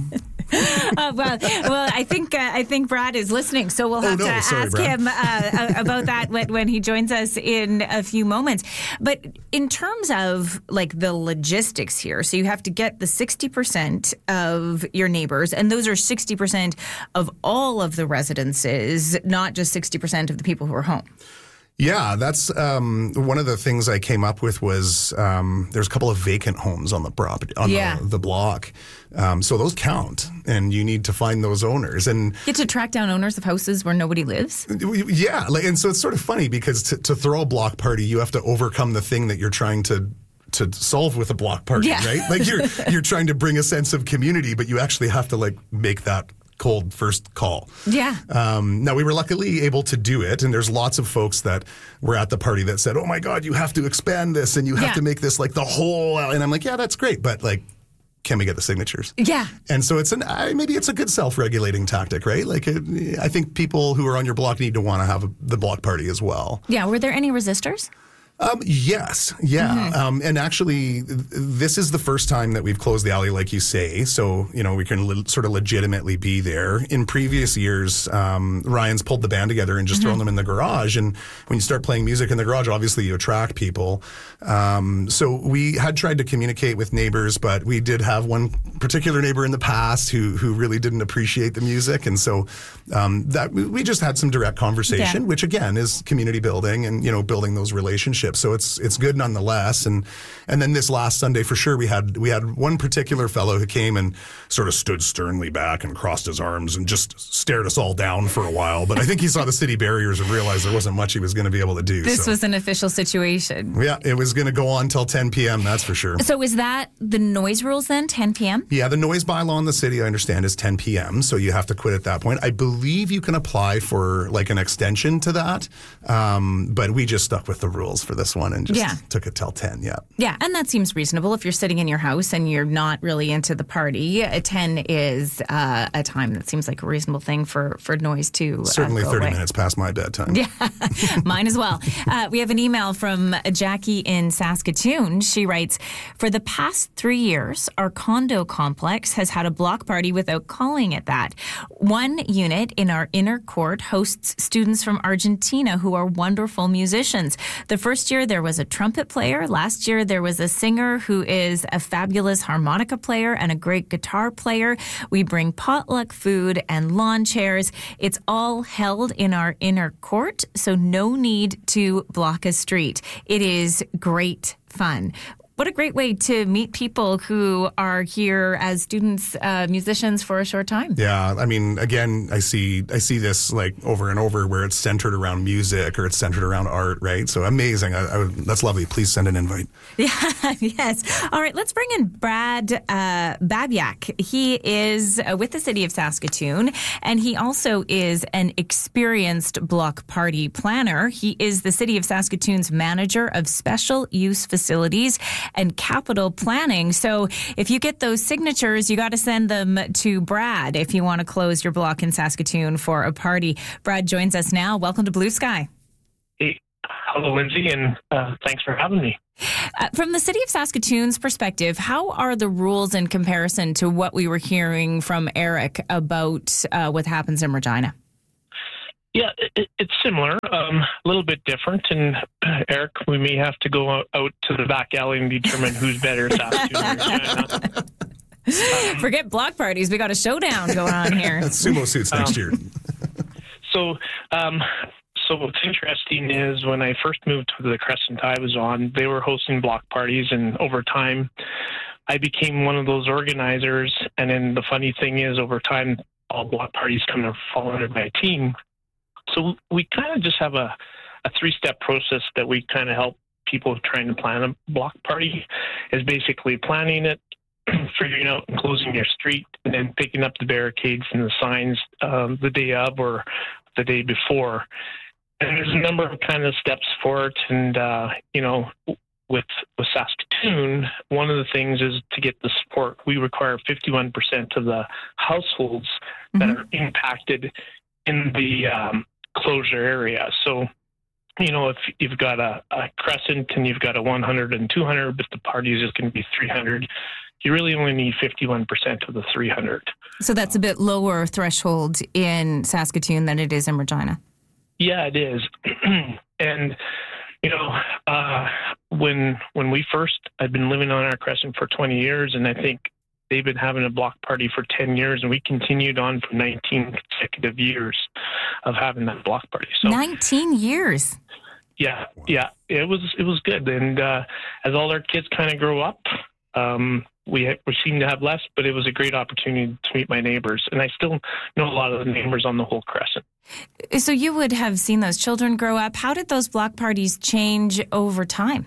uh, well, well, I think uh, I think Brad is listening, so we'll have oh, no, to sorry, ask Brad. him uh, about that when, when he joins us in a few moments. But in terms of like the logistics here, so you have to get the sixty percent of your neighbors, and those are sixty percent of all of the residences, not just sixty percent of the people who are home. Yeah, that's um, one of the things I came up with was um, there's a couple of vacant homes on the property, on yeah. the, the block. Um, so those count, and you need to find those owners. And you get to track down owners of houses where nobody lives? Yeah, like, and so it's sort of funny because to, to throw a block party, you have to overcome the thing that you're trying to to solve with a block party, yeah. right? Like you're you're trying to bring a sense of community, but you actually have to like make that cold first call. Yeah. Um, now, we were luckily able to do it, and there's lots of folks that were at the party that said, oh my God, you have to expand this, and you have yeah. to make this like the whole, and I'm like, yeah, that's great, but like, can we get the signatures? Yeah. And so it's an, uh, maybe it's a good self-regulating tactic, right? Like, it, I think people who are on your block need to want to have a, the block party as well. Yeah. Were there any resistors? Um, yes, yeah. Mm-hmm. Um, and actually, th- this is the first time that we've closed the alley, like you say. So, you know, we can le- sort of legitimately be there. In previous years, um, Ryan's pulled the band together and just mm-hmm. thrown them in the garage. And when you start playing music in the garage, obviously you attract people. Um, so we had tried to communicate with neighbors, but we did have one particular neighbor in the past who who really didn't appreciate the music. And so um, that we just had some direct conversation, yeah. which again is community building and, you know, building those relationships. So it's it's good nonetheless. And and then this last Sunday for sure we had we had one particular fellow who came and sort of stood sternly back and crossed his arms and just stared us all down for a while. But I think he saw the city barriers and realized there wasn't much he was going to be able to do. This so. was an official situation. Yeah, it was going to go on till ten p.m., that's for sure. So is that the noise rules then, ten p.m.? Yeah, the noise bylaw in the city, I understand, is ten p.m., so you have to quit at that point. I believe you can apply for like an extension to that, um, but we just stuck with the rules for this one and just Yeah. took it till ten. Yeah. Yeah, and that seems reasonable. If you're sitting in your house and you're not really into the party, uh, ten is uh, a time that seems like a reasonable thing for, for noise to uh, Certainly go thirty away. minutes past my bedtime. Yeah, mine as well. Uh, we have an email from Jackie in Saskatoon. She writes, for the past three years, our condo complex has had a block party without calling it that. One unit in our inner court hosts students from Argentina who are wonderful musicians. The first year there was a trumpet player. Last year there was a singer who is a fabulous harmonica player and a great guitar player. We bring potluck food and lawn chairs. It's all held in our inner court, so no need to block a street. It is great fun. What a great way to meet people who are here as students, uh, musicians for a short time. Yeah, I mean, again, I see I see this like over and over where it's centered around music or it's centered around art, right? So amazing. I, I would, that's lovely. Please send an invite. Yeah, yes. All right, let's bring in Brad uh, Babyak. He is uh, with the City of Saskatoon, and he also is an experienced block party planner. He is the City of Saskatoon's manager of special use facilities and capital planning. So if you get those signatures, you got to send them to Brad if you want to close your block in Saskatoon for a party. Brad joins us now. Welcome to Blue Sky. Hey, hello, Lindsay, and uh, thanks for having me. Uh, from the City of Saskatoon's perspective, how are the rules in comparison to what we were hearing from Eric about uh, what happens in Regina? Yeah, it, it's similar, um, a little bit different. And uh, Eric, we may have to go out, out to the back alley and determine who's better, Saskatoon or Regina. Um, Forget block parties. We got a showdown going on here. Sumo suits next Um, year. So, um, so what's interesting is when I first moved to the Crescent I was on, they were hosting block parties, and over time, I became one of those organizers. And then the funny thing is, over time, all block parties kind of fall under my team. So we kind of just have a, a three-step process that we kind of help people trying to plan a block party. Is basically planning it, figuring out and closing your street, and then picking up the barricades and the signs um, the day of or the day before. And there's a number of kind of steps for it. And, uh, you know, with, with Saskatoon, one of the things is to get the support. We require fifty-one percent of the households mm-hmm. that are impacted in the um, closure area. So, you know, if you've got a, a Crescent and you've got a one hundred and two hundred, but the party is just going to be three hundred, you really only need fifty-one percent of the three hundred. So that's a bit lower threshold in Saskatoon than it is in Regina. Yeah, it is. And, you know, uh, when when we first, I've been living on our Crescent for twenty years, and I think they've been having a block party for ten years, and we continued on for nineteen consecutive years of having that block party. So nineteen years. Yeah, yeah, it was it was good. And uh, as all our kids kind of grow up, um, we ha- we seem to have less, but it was a great opportunity to meet my neighbors, and I still know a lot of the neighbors on the whole Crescent. So you would have seen those children grow up. How did those block parties change over time?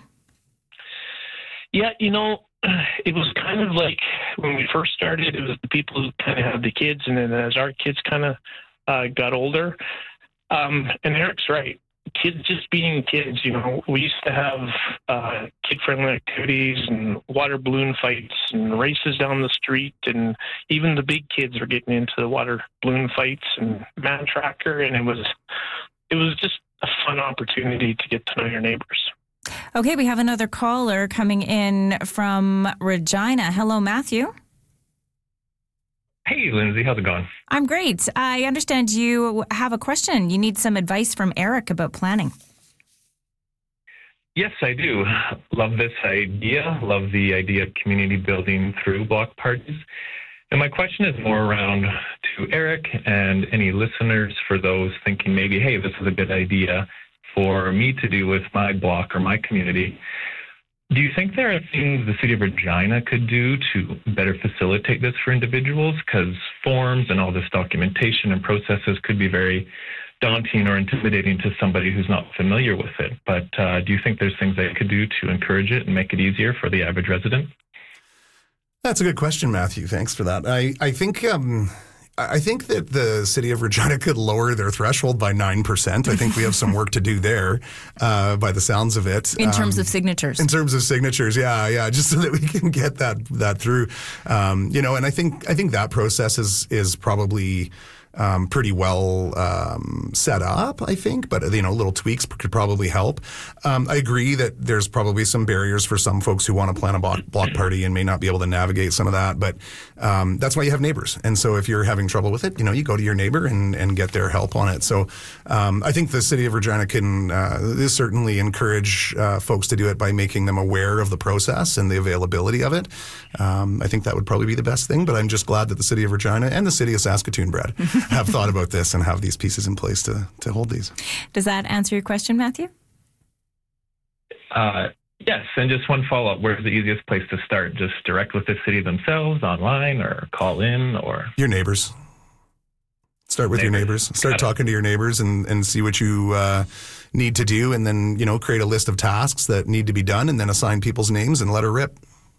Yeah, you know, it was kind of like when we first started, it was the people who kind of had the kids, and then as our kids kind of uh, got older, um, and Eric's right, kids just being kids, you know, we used to have uh, kid-friendly activities and water balloon fights and races down the street, and even the big kids were getting into the water balloon fights and man tracker, and it was it was just a fun opportunity to get to know your neighbors. Okay, we have another caller coming in from Regina. Hello, Matthew. Hey, Lindsay, how's it going? I'm great. I understand you have a question. You need some advice from Eric about planning. Yes, I do. Love this idea. Love the idea of community building through block parties. And my question is more around to Eric and any listeners, for those thinking maybe, hey, this is a good idea for me to do with my block or my community. Do you think there are things the City of Regina could do to better facilitate this for individuals? Because forms and all this documentation and processes could be very daunting or intimidating to somebody who's not familiar with it. But uh, do you think there's things they could do to encourage it and make it easier for the average resident? That's a good question, Matthew. Thanks for that. I, I think um, I think that the city of Regina could lower their threshold by nine percent. I think we have some work to do there uh, by the sounds of it. In terms um, of signatures. In terms of signatures, yeah, yeah, just so that we can get that that through. Um, you know, and I think I think that process is is probably Um, pretty well um, set up, I think, but you know, little tweaks could probably help. Um, I agree that there's probably some barriers for some folks who want to plan a block, block party and may not be able to navigate some of that, but um, that's why you have neighbors. And so if you're having trouble with it, you know, you go to your neighbor and, and get their help on it. So um, I think the city of Regina can uh, certainly encourage uh, folks to do it by making them aware of the process and the availability of it. Um, I think that would probably be the best thing, but I'm just glad that the city of Regina and the city of Saskatoon, Brad, have thought about this and have these pieces in place to, to hold these. Does that answer your question, Matthew? Uh, yes, and just one follow-up. Where's the easiest place to start? Just direct with the city themselves, online, or call in, or? Your neighbors. Start with neighbors. your neighbors. Start talking to your neighbors and, and see what you uh, need to do, and then, you know, create a list of tasks that need to be done, and then assign people's names and let her rip.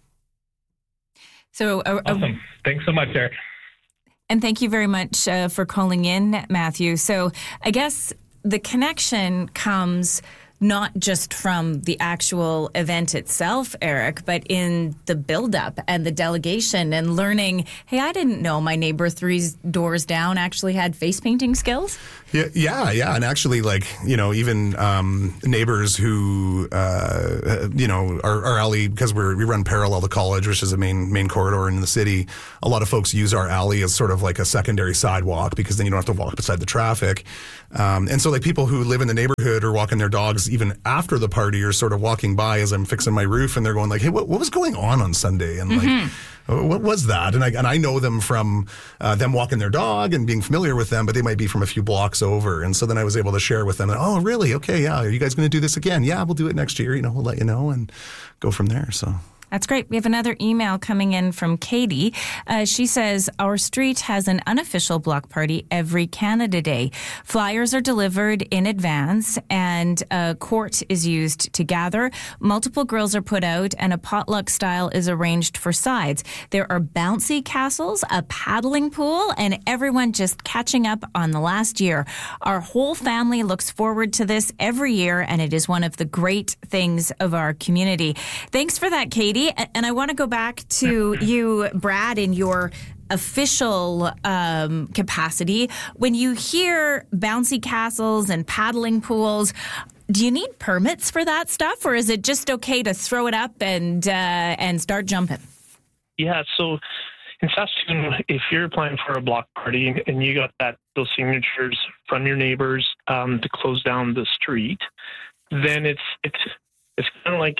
So, uh, awesome. Uh, Thanks so much, Eric. And thank you very much uh, for calling in, Matthew. So I guess the connection comes not just from the actual event itself, Eric, but in the buildup and the delegation and learning, hey, I didn't know my neighbor three doors down actually had face painting skills. Yeah, yeah, yeah. And actually, like, you know, even um, neighbors who, uh, you know, our, our alley, because we're, we run parallel to college, which is a main main corridor in the city, a lot of folks use our alley as sort of like a secondary sidewalk because then you don't have to walk beside the traffic. Um, and so, like, people who live in the neighborhood or walking their dogs even after the party are sort of walking by as I'm fixing my roof, and they're going like, hey, what, what was going on on Sunday? And mm-hmm. like, what was that? And I and I know them from uh, them walking their dog and being familiar with them, but they might be from a few blocks over. And so then I was able to share with them, oh, really? Okay, yeah. Are you guys going to do this again? Yeah, we'll do it next year. You know, we'll let you know and go from there. So. That's great. We have another email coming in from Katie. Uh, she says, our street has an unofficial block party every Canada Day. Flyers are delivered in advance and a court is used to gather. Multiple grills are put out and a potluck style is arranged for sides. There are bouncy castles, a paddling pool, and everyone just catching up on the last year. Our whole family looks forward to this every year, and it is one of the great things of our community. Thanks for that, Katie. And I want to go back to you, Brad, in your official um, capacity. When you hear bouncy castles and paddling pools, do you need permits for that stuff, or is it just okay to throw it up and uh, and start jumping? Yeah, so in Saskatoon, if you're applying for a block party and you got that those signatures from your neighbors um, to close down the street, then it's it's it's kind of like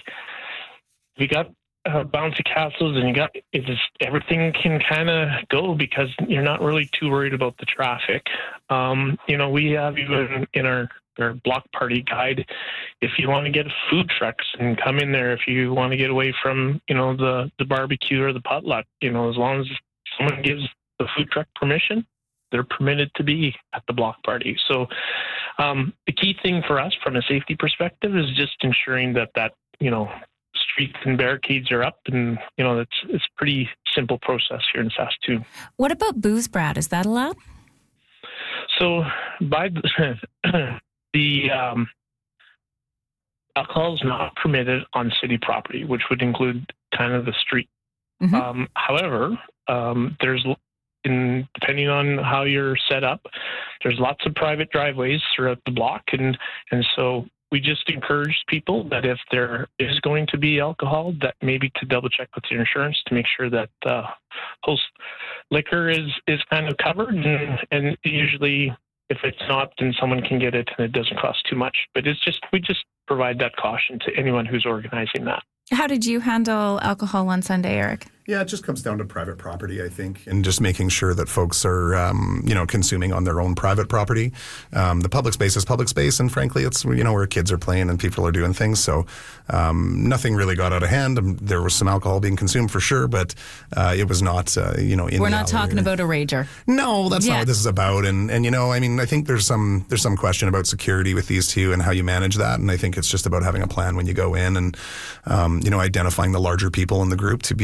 we got Uh, bouncy castles and you got it's just, everything can kind of go because you're not really too worried about the traffic. Um, you know, we have even in our, our block party guide, if you want to get food trucks and come in there, if you want to get away from, you know, the, the barbecue or the potluck, you know, as long as someone gives the food truck permission, they're permitted to be at the block party. So um, the key thing for us from a safety perspective is just ensuring that that, you know, streets and barricades are up, and you know it's it's a pretty simple process here in Saskatoon. What about booze, Brad? Is that allowed? So, by the, the um, alcohol is not permitted on city property, which would include kind of the street. Mm-hmm. Um, however, um, there's in depending on how you're set up, there's lots of private driveways throughout the block, and and so. We just encourage people that if there is going to be alcohol, that maybe to double check with your insurance to make sure that uh, host liquor is, is kind of covered. And, and usually if it's not, then someone can get it and it doesn't cost too much. But it's just, we just provide that caution to anyone who's organizing that. How did you handle alcohol on Sunday, Eric? Yeah, it just comes down to private property, I think, and just making sure that folks are, um, you know, consuming on their own private property. Um, the public space is public space, and frankly, it's, you know, where kids are playing and people are doing things. So um, nothing really got out of hand. Um, there was some alcohol being consumed for sure, but uh, it was not, uh, you know, in We're the not talking about a rager. No, that's yeah. not what this is about. And, and, you know, I mean, I think there's some there's some question about security with these two and how you manage that. And I think it's just about having a plan when you go in and, um, you know, identifying the larger people in the group to be the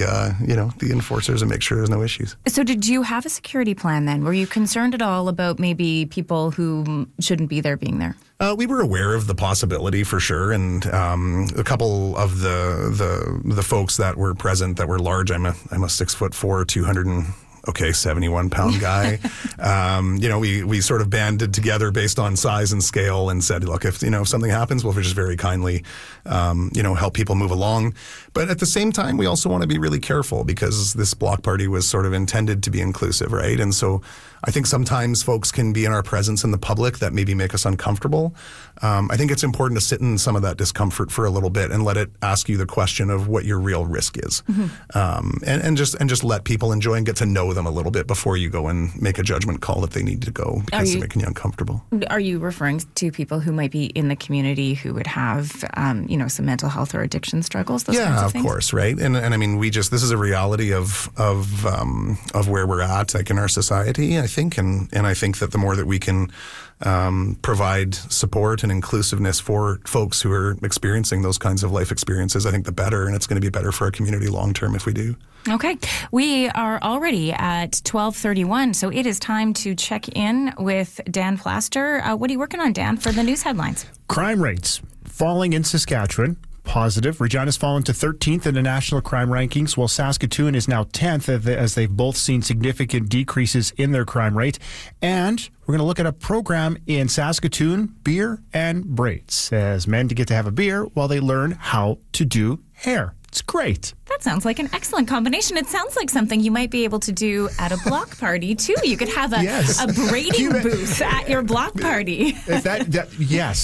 uh, you know, the enforcers and make sure there's no issues. So did you have a security plan then? Were you concerned at all about maybe people who shouldn't be there being there? Uh, we were aware of the possibility for sure, and um, a couple of the the the folks that were present that were large. I'm a I'm a six foot four, two hundred and okay, seventy-one pound guy. um, you know, we we sort of banded together based on size and scale, and said, look, if you know if something happens, we'll just very kindly, um, you know, help people move along. But at the same time, we also want to be really careful because this block party was sort of intended to be inclusive, right? And so I think sometimes folks can be in our presence in the public that maybe make us uncomfortable. Um, I think it's important to sit in some of that discomfort for a little bit and let it ask you the question of what your real risk is, mm-hmm. um, and, and just and just let people enjoy and get to know them a little bit before you go and make a judgment call that they need to go because you, they're making you uncomfortable. Are you referring to people who might be in the community who would have, um, you know, some mental health or addiction struggles? Those yeah, kinds of, of things? course, right? And and I mean, we just this is a reality of of um, of where we're at, like in our society, I think, and and I think that the more that we can um, provide support and inclusiveness for folks who are experiencing those kinds of life experiences, I think the better, and it's going to be better for our community long term if we do. Okay. We are already at twelve thirty-one, so it is time to check in with Dan Plaster. Uh, what are you working on, Dan, for the news headlines? Crime rates falling in Saskatchewan. Positive. Regina's fallen to thirteenth in the national crime rankings, while Saskatoon is now tenth as they've both seen significant decreases in their crime rate. And we're going to look at a program in Saskatoon, beer and braids, as men to get to have a beer while they learn how to do hair. It's great. That sounds like an excellent combination. It sounds like something you might be able to do at a block party, too. You could have a, yes. a braiding booth at your block party. Is that, that yes.